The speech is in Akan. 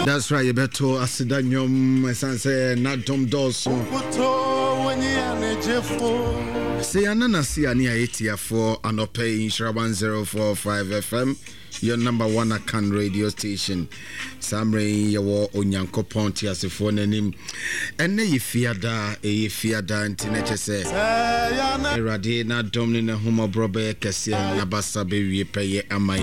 That's right, you better asida nyom esanse na dom doso. Say anana si ani aetia for anope insura 1045 FM. Your number one account radio station. Samre yawo onyanko ponti asifo nanim. Ene yifiada ntine se. Erade na domni na huma brobe kese na basa be wie peye amai.